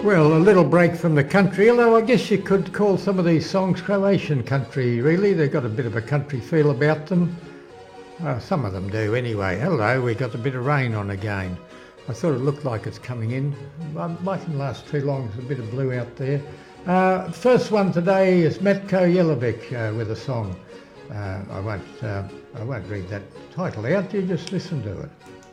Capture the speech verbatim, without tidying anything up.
Well, a little break from the country, although I guess you could call some of these songs Croatian country, really. They've got a bit of a country feel about them. Uh, some of them do anyway. Hello, we got a bit of rain on again. I thought it looked like it's coming in. It mightn't last too long, there's a bit of blue out there. Uh, first one today is Matko Jelovic uh, with a song. Uh, I won't, uh, I won't read that title out, you just listen to it.